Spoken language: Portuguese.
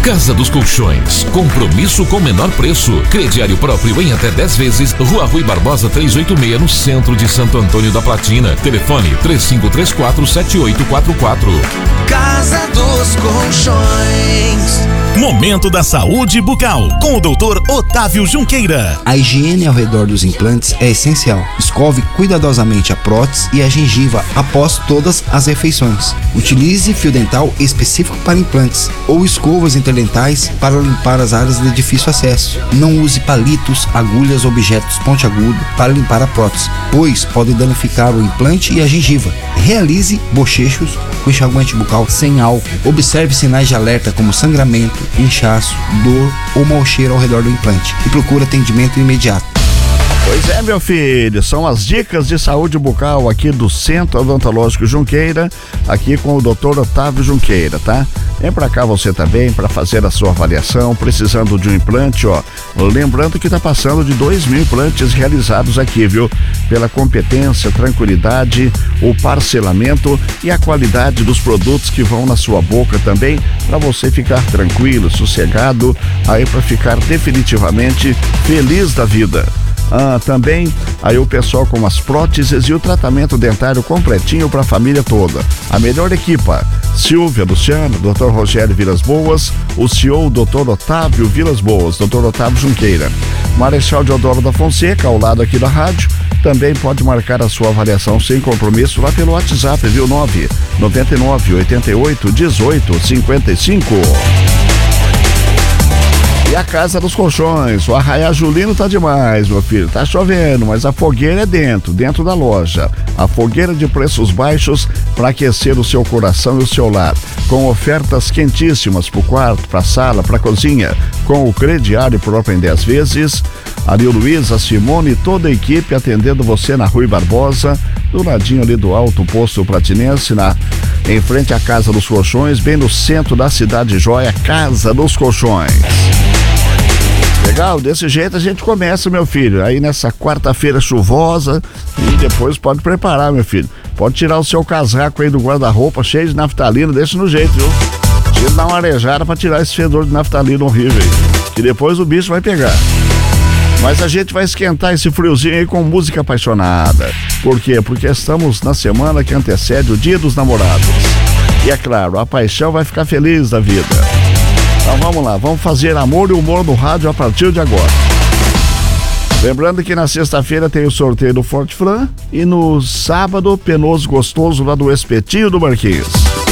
Casa dos Colchões, compromisso com menor preço. Crediário próprio em até 10 vezes. Rua Rui Barbosa 386, no centro de Santo Antônio da Platina. Telefone 3534-7844. Casa dos Colchões. Momento da Saúde Bucal, com o Dr. Otávio Junqueira. A higiene ao redor dos implantes é essencial. Escove cuidadosamente a prótese e a gengiva após todas as refeições. Utilize fio dental específico para implantes ou escovas interdentais para limpar as áreas de difícil acesso. Não use palitos, agulhas ou objetos pontiagudos para limpar a prótese, pois pode danificar o implante e a gengiva. Realize bochechos com enxaguante bucal sem álcool. Observe sinais de alerta como sangramento, inchaço, dor ou mau cheiro ao redor do implante e procure atendimento imediato. Pois é, meu filho, são as dicas de saúde bucal aqui do Centro Odontológico Junqueira, aqui com o Dr. Otávio Junqueira, tá? Vem pra cá você também para fazer a sua avaliação, precisando de um implante, ó. Lembrando que tá passando de 2.000 implantes realizados aqui, viu? Pela competência, tranquilidade, o parcelamento e a qualidade dos produtos que vão na sua boca também, para você ficar tranquilo, sossegado, aí para ficar definitivamente feliz da vida. Também aí o pessoal com as próteses e o tratamento dentário completinho para a família toda. A melhor equipa: Silvia Luciano, Dr. Rogério Vilas Boas, o CEO Dr. Otávio Vilas Boas, Dr. Otávio Junqueira. Marechal Deodoro da Fonseca, ao lado aqui da rádio. Também pode marcar a sua avaliação sem compromisso lá pelo WhatsApp, viu? 999 88 18 55. E a Casa dos Colchões, o Arraiá Julino tá demais, meu filho. Tá chovendo, mas a fogueira é dentro da loja. A fogueira de preços baixos para aquecer o seu coração e o seu lar. Com ofertas quentíssimas pro quarto, pra sala, pra cozinha. Com o crediário próprio em 10 vezes. Ali o Luiz, a Simone e toda a equipe atendendo você na Rui Barbosa, do ladinho ali do Alto Posto Platinense, em frente à Casa dos Colchões, bem no centro da cidade joia, Casa dos Colchões. Legal, desse jeito a gente começa, meu filho, aí nessa quarta-feira chuvosa, e depois pode preparar, meu filho. Pode tirar o seu casaco aí do guarda-roupa cheio de naftalina, deixa no jeito, viu? Tira, dá uma arejada pra tirar esse fedor de naftalina horrível aí, que depois o bicho vai pegar. Mas a gente vai esquentar esse friozinho aí com música apaixonada. Por quê? Porque estamos na semana que antecede o Dia dos Namorados. E é claro, a paixão vai ficar feliz da vida. Então vamos lá, vamos fazer amor e humor no rádio a partir de agora. Lembrando que na sexta-feira tem o sorteio do Forte Fran e no sábado, Penoso Gostoso lá do Espetinho do Marquês.